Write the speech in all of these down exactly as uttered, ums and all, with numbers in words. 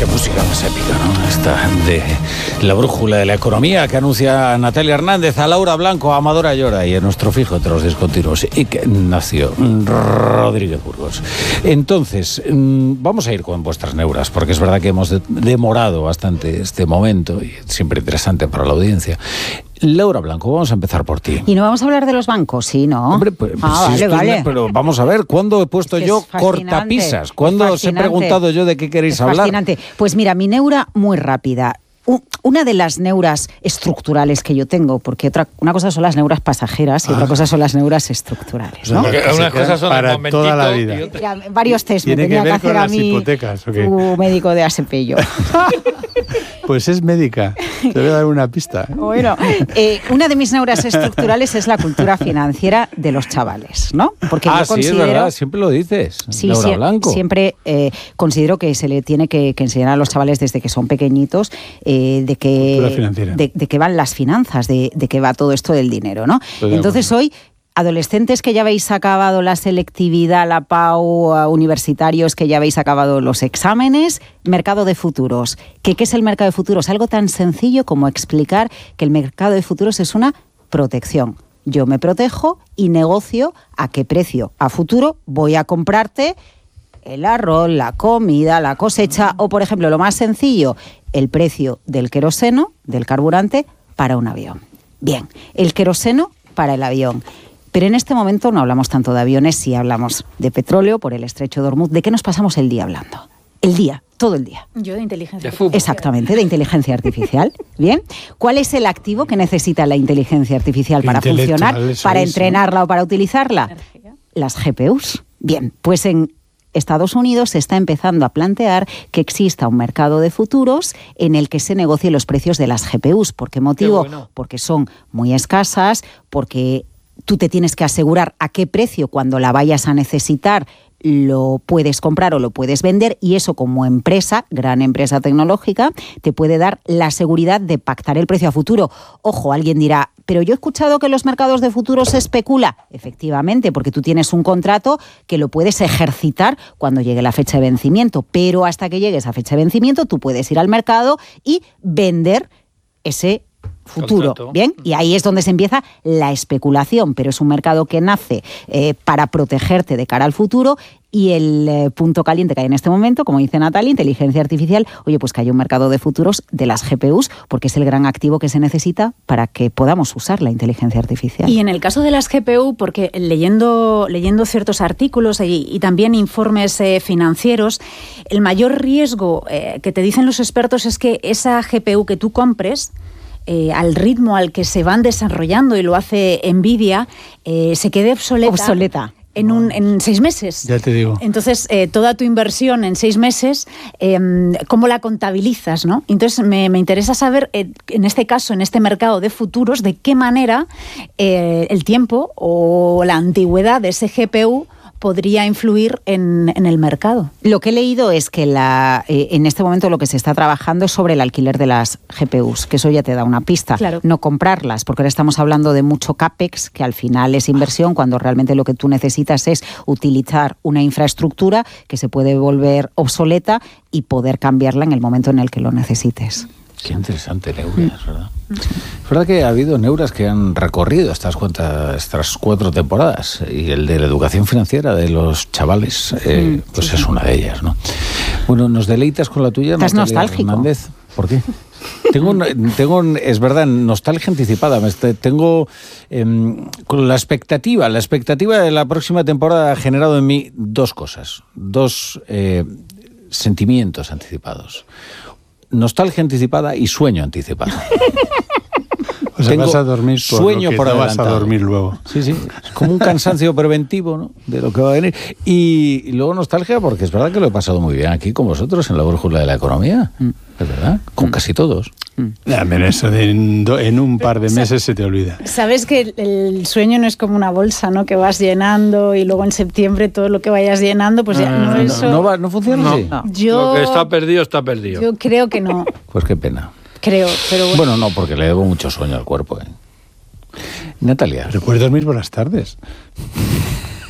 qué música más épica, ¿no? Esta de la brújula de la economía que anuncia Natalia Hernández, a Laura Blanco, a Amadora Llora y a nuestro fijo entre los discontinuos, Ignacio Rodríguez Burgos. Entonces, vamos a ir con vuestras neuras, porque es verdad que hemos demorado bastante este momento y siempre interesante para la audiencia. Laura Blanco, vamos a empezar por ti. Y no vamos a hablar de los bancos, ¿sí, no? Hombre, pues, ah, si vale, vale. Es, pero vamos a ver, ¿cuándo he puesto yo cortapisas? ¿Cuándo os he preguntado yo de qué queréis es hablar? Fascinante. Pues mira, mi neura muy rápida. Una de las neuras estructurales que yo tengo, porque otra una cosa son las neuras pasajeras y ah. otra cosa son las neuras estructurales, ¿no? Porque unas cosas son para toda la vida. Y ya, varios test me tenía que, que hacer a mí hipotecas, ¿okay? Tu médico de Asepello. Pues es médica. Te voy a dar una pista. ¿eh? Bueno, eh, una de mis neuras estructurales es la cultura financiera de los chavales, ¿no? Porque ah, yo sí, considero, es verdad, siempre lo dices, sí, Laura sí, Blanco. Siempre eh, considero que se le tiene que, que enseñar a los chavales desde que son pequeñitos eh, de que de, de que van las finanzas, de, de que va todo esto del dinero, ¿no? Entonces hoy, adolescentes que ya habéis acabado la selectividad, la P A U, universitarios que ya habéis acabado los exámenes, mercado de futuros. ¿Qué, qué es el mercado de futuros? Algo tan sencillo como explicar que el mercado de futuros es una protección. Yo me protejo y negocio a qué precio a futuro voy a comprarte el arroz, la comida, la cosecha o, por ejemplo, lo más sencillo, el precio del queroseno, del carburante, para un avión. Bien, el queroseno para el avión. Pero en este momento no hablamos tanto de aviones, sí hablamos de petróleo por el estrecho de Hormuz. ¿De qué nos pasamos el día hablando? El día, todo el día. Yo de inteligencia artificial. Exactamente, de inteligencia artificial. Bien. ¿Cuál es el activo que necesita la inteligencia artificial para funcionar, para entrenarla o para utilizarla? Energía. Las G P Us. Bien, pues en Estados Unidos se está empezando a plantear que exista un mercado de futuros en el que se negocien los precios de las G P Us. ¿Por qué motivo? Qué bueno. Porque son muy escasas, porque tú te tienes que asegurar a qué precio cuando la vayas a necesitar lo puedes comprar o lo puedes vender, y eso como empresa, gran empresa tecnológica, te puede dar la seguridad de pactar el precio a futuro. Ojo, alguien dirá, pero yo he escuchado que en los mercados de futuros se especula. Efectivamente, porque tú tienes un contrato que lo puedes ejercitar cuando llegue la fecha de vencimiento, pero hasta que llegue esa fecha de vencimiento tú puedes ir al mercado y vender ese futuro, contrato. Bien, y ahí es donde se empieza la especulación, pero es un mercado que nace eh, para protegerte de cara al futuro. Y el eh, punto caliente que hay en este momento, como dice Natalia, inteligencia artificial, oye, pues que haya un mercado de futuros de las G P Us, porque es el gran activo que se necesita para que podamos usar la inteligencia artificial. Y en el caso de las G P U, porque leyendo, leyendo ciertos artículos y, y también informes eh, financieros, el mayor riesgo eh, que te dicen los expertos es que esa G P U que tú compres, Eh, al ritmo al que se van desarrollando, y lo hace Nvidia, eh, se quede obsoleta. Obsoleta. En, un, en seis meses. Ya te digo. Entonces, eh, toda tu inversión en seis meses, eh, ¿cómo la contabilizas, no? Entonces, me, me interesa saber, eh, en este caso, en este mercado de futuros, de qué manera eh, el tiempo o la antigüedad de ese G P U podría influir en, en el mercado. Lo que he leído es que la, eh, en este momento lo que se está trabajando es sobre el alquiler de las G P Us, que eso ya te da una pista. Claro. No comprarlas, porque ahora estamos hablando de mucho CAPEX, que al final es inversión, cuando realmente lo que tú necesitas es utilizar una infraestructura que se puede volver obsoleta y poder cambiarla en el momento en el que lo necesites. Qué interesante, neuras, ¿verdad? Es verdad que ha habido neuras que han recorrido estas, cuantas, estas cuatro temporadas, y el de la educación financiera de los chavales, eh, mm, pues sí, es sí. una de ellas, ¿no? Bueno, ¿nos deleitas con la tuya? Estás Natalia nostálgico. Hernández? ¿Por qué? Tengo, un, tengo un, es verdad, nostalgia anticipada. Tengo eh, con la expectativa, la expectativa de la próxima temporada ha generado en mí dos cosas, dos eh, sentimientos anticipados. Nostalgia anticipada y sueño anticipado. O sea, Tengo vas a dormir por sueño lo que por no vas a adelantado. dormir luego. Sí, sí. Es como un cansancio preventivo, ¿no?, de lo que va a venir. Y, y luego nostalgia porque es verdad que lo he pasado muy bien aquí con vosotros en la brújula de la economía. Mm. Es verdad, con mm. casi todos. Mm. Ya, pero eso de en, en un par de meses se te olvida. Sabes que el sueño no es como una bolsa, ¿no?, que vas llenando y luego en septiembre todo lo que vayas llenando, pues ya no, no, no eso. No, va, no funciona no. así. No. Yo, lo que está perdido está perdido. Yo creo que no. Pues qué pena. Creo, pero bueno. Bueno, no, porque le debo mucho sueño al cuerpo, ¿eh? Natalia. Recuerdo dormir por las tardes.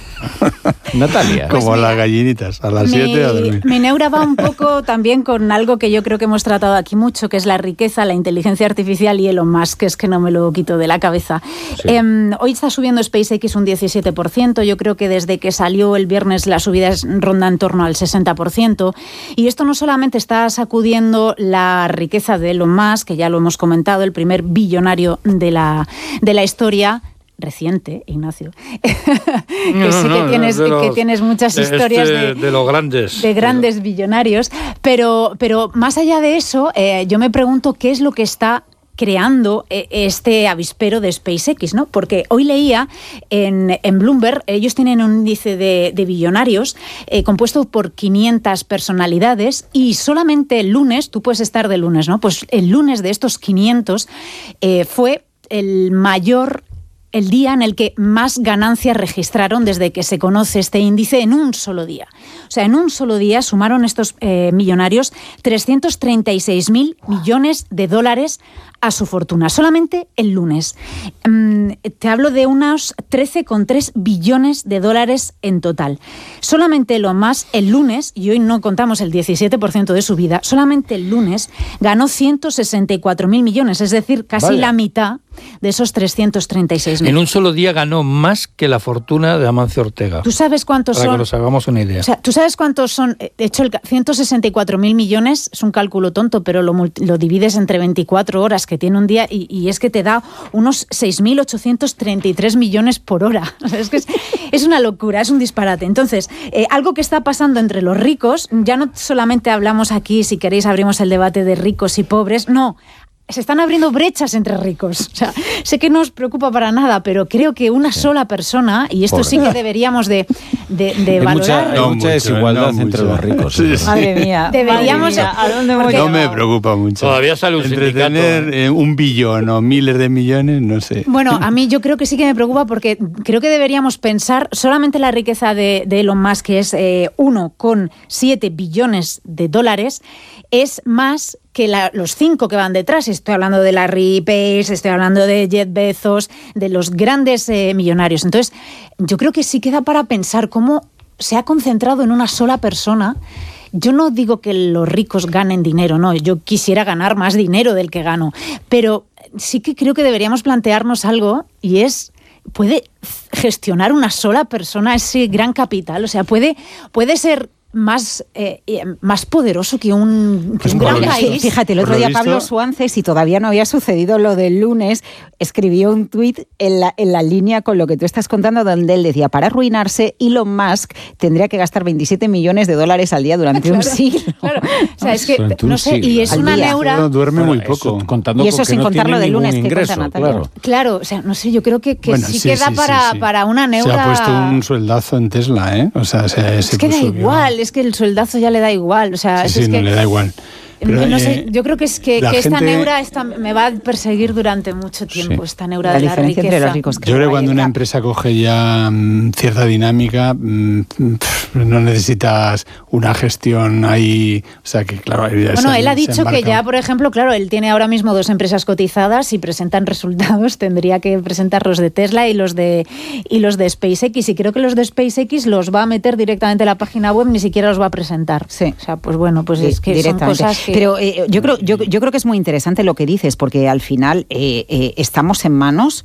Natalia. Como Pues mira, las gallinitas, a las mi, siete a dormir. mi neura va un poco también con algo que yo creo que hemos tratado aquí mucho, que es la riqueza, la inteligencia artificial y Elon Musk, que es que no me lo quito de la cabeza. Sí. Eh, hoy está subiendo SpaceX un diecisiete por ciento, yo creo que desde que salió el viernes la subida es, ronda en torno al sesenta por ciento, y esto no solamente está sacudiendo la riqueza de Elon Musk, que ya lo hemos comentado, el primer billonario de la, de la historia, reciente, Ignacio, que No, sí no, que tienes, de los- que tienes muchas de historias este- de, de los grandes. de grandes billonarios, pero, pero más allá de eso, eh, yo me pregunto qué es lo que está creando eh, este avispero de SpaceX, ¿no? Porque hoy leía en, en Bloomberg, ellos tienen un índice de, de billonarios eh, compuesto por quinientas personalidades y solamente el lunes, tú puedes estar de lunes, ¿no? Pues el lunes de estos quinientos eh, fue el mayor el día en el que más ganancias registraron desde que se conoce este índice en un solo día. O sea, en un solo día sumaron estos eh, millonarios trescientos treinta y seis mil millones de dólares a su fortuna, solamente el lunes. Mm, te hablo de unos trece coma tres billones de dólares en total. Solamente lo más el lunes, y hoy no contamos el diecisiete por ciento de su vida, solamente el lunes ganó ciento sesenta y cuatro mil millones, es decir, casi Vaya. la mitad de esos trescientos treinta y seis mil. En un solo día ganó más que la fortuna de Amancio Ortega. ¿Tú sabes cuántos Para son? que nos hagamos una idea. O sea, ¿tú sabes cuántos son? De hecho, el ca- ciento sesenta y cuatro mil millones es un cálculo tonto, pero lo, multi- lo divides entre veinticuatro horas que tiene un día y, y es que te da unos seis mil ochocientos treinta y tres millones por hora. O sea, es que es, es una locura, es un disparate. Entonces, eh, algo que está pasando entre los ricos, ya no solamente hablamos aquí, si queréis abrimos el debate de ricos y pobres, no. Se están abriendo brechas entre ricos. O sea, sé que no os preocupa para nada, pero creo que una sí. sola persona, y esto Pobre. sí que deberíamos de, de, de hay valorar... Mucha, hay no mucha mucho, desigualdad no entre mucho. los ricos. Sí, sí. Madre mía. Deberíamos... Madre mía, ¿a dónde hemos No me preocupa mucho. Todavía sale un Entre sindicato. tener eh, un billón o miles de millones, no sé. Bueno, a mí yo creo que sí que me preocupa porque creo que deberíamos pensar solamente la riqueza de, de Elon Musk, que es eh, uno coma siete billones de dólares, es más que la, los cinco que van detrás. Estoy hablando de Larry Page, estoy hablando de Jeff Bezos, de los grandes eh, millonarios. Entonces, yo creo que sí queda para pensar cómo se ha concentrado en una sola persona. Yo no digo que los ricos ganen dinero, no, yo quisiera ganar más dinero del que gano, pero sí que creo que deberíamos plantearnos algo y es... ¿Puede gestionar una sola persona ese gran capital? O sea, puede, puede ser más, eh, más poderoso que un, Pues que un gran visto, país. Fíjate, el otro día visto, Pablo Suárez, si todavía no había sucedido lo del lunes, escribió un tuit en la, en la línea con lo que tú estás contando, donde él decía, para arruinarse, Elon Musk tendría que gastar veintisiete millones de dólares al día durante claro, un siglo. Claro. O sea, es que, Durante un no sé, siglo. y es Al una día. neura... No, duerme Bueno, muy poco. eso, contando Y eso con que sin no contar tiene lo del lunes ningún que cuenta ingreso, Natalia. claro. Claro, o sea, no sé, yo creo que, que Bueno, sí, sí, queda sí, para, sí, sí. para una neura... Se ha puesto un sueldazo en Tesla, ¿eh? O sea, se, se Es que da puso bien. igual, es que el sueldazo ya le da igual. O sea, Sí, es sí, es no que, le da igual. Pero, no eh, sé, yo creo que es que, la que esta gente- neura esta, me va a perseguir durante mucho tiempo, Sí. esta neura La de la diferencia riqueza. entre los ricos. Yo creo que cuando una empresa coge ya mm, cierta dinámica, mm, pff, no necesitas una gestión ahí. O sea, que claro, ahí ya Bueno, se- él ha se dicho que embarca. ya, por ejemplo, claro, él tiene ahora mismo dos empresas cotizadas y presentan resultados, tendría que presentar los de Tesla y los de y los de SpaceX, y creo que los de SpaceX los va a meter directamente en la página web, ni siquiera los va a presentar. Sí. O sea, pues bueno, pues Sí, es que son directamente. cosas que... Pero eh, yo creo, yo, yo creo que es muy interesante lo que dices, porque al final eh, eh, estamos en manos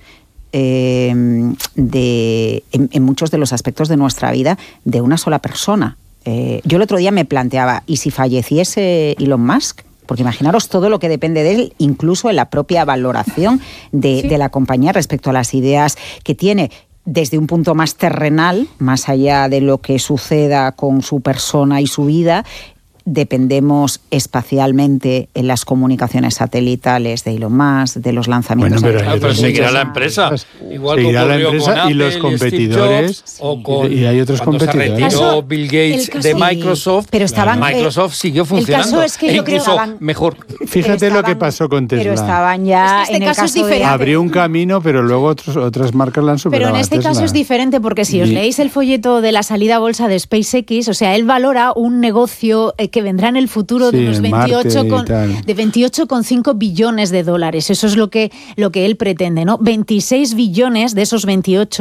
eh, de, en, en muchos de los aspectos de nuestra vida de una sola persona. Eh, yo el otro día me planteaba, ¿y si falleciese Elon Musk? Porque imaginaros todo lo que depende de él, incluso en la propia valoración de, Sí. de la compañía respecto a las ideas que tiene. Desde un punto más terrenal, más allá de lo que suceda con su persona y su vida, dependemos espacialmente en las comunicaciones satelitales de Elon Musk, de los lanzamientos. Bueno, pero de Ah, pero otros seguirá muchos- la empresa. Igual que Seguirá la ocurrió empresa con y los Apple Steve competidores, Jobs, o con, y hay otros cuando competidores. se retiró Caso- Bill Gates el caso- de Microsoft, Pero estaban, eh, Microsoft siguió el funcionando. caso es que e yo creo incluso que estaban- mejor. Fíjate pero lo que estaban- pasó con Tesla. Pero estaban ya Es que este en el caso es caso de- diferente. Abrió un camino, pero luego otros, otras marcas la han superado. Pero en a este Tesla. caso es diferente porque si os Y- leéis el folleto de la salida a bolsa de SpaceX, o sea, él valora un negocio eh, que vendrá en el futuro Sí, de unos en Marte veintiocho y con, tal. de veintiocho coma cinco billones de dólares. Eso es lo que, lo que él pretende, ¿no? veintiséis billones de esos veintiocho